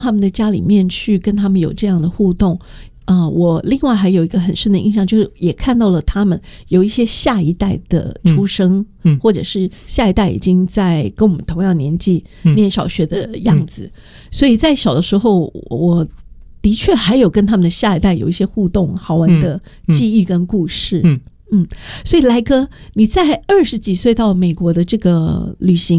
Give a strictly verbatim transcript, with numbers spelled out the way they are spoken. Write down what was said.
他们的家里面去跟他们有这样的互动。呃，我另外还有一个很深的印象，就是也看到了他们有一些下一代的出生、嗯嗯、或者是下一代已经在跟我们同样年纪念小学的样子、嗯、所以在小的时候我的确还有跟他们的下一代有一些互动好玩的记忆跟故事。嗯嗯，所以来哥，你在二十几岁到美国的这个旅行